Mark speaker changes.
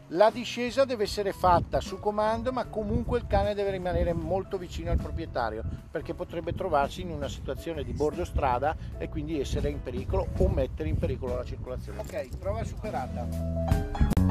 Speaker 1: La discesa deve essere fatta su comando, ma comunque il cane deve rimanere molto vicino al proprietario, perché potrebbe trovarsi in una situazione di bordo strada e quindi essere in pericolo o mettere in pericolo la circolazione. Ok, prova superata.